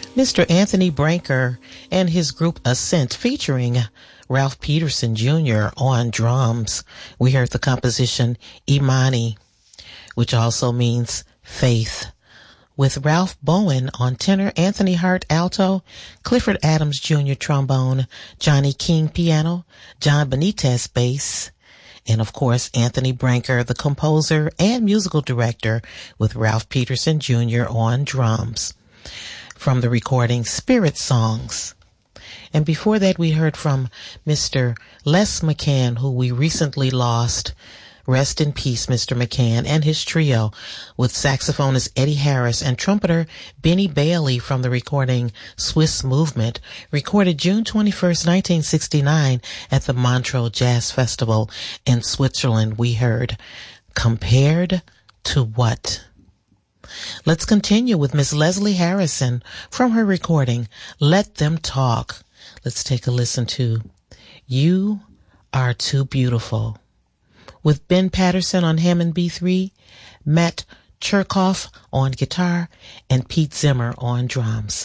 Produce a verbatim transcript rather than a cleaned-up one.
Mister Anthony Branker and his group Ascent featuring Ralph Peterson Junior on drums. We heard the composition Imani, which also means faith, with Ralph Bowen on tenor, Anthony Hart alto, Clifford Adams Junior trombone, Johnny King piano, John Benitez bass, and of course Anthony Branker, the composer and musical director, with Ralph Peterson Junior on drums, from the recording Spirit Songs. And before that, we heard from Mister Les McCann, who we recently lost. Rest in peace, Mister McCann, and his trio, with saxophonist Eddie Harris and trumpeter Benny Bailey, from the recording Swiss Movement, recorded June twenty-first, nineteen sixty-nine at the Montreux Jazz Festival in Switzerland. We heard Compared to What? Let's continue with Miss Leslie Harrison from her recording Let Them Talk. Let's take a listen to You Are Too Beautiful, with Ben Patterson on Hammond B three, Matt Cherkoff on guitar, and Pete Zimmer on drums.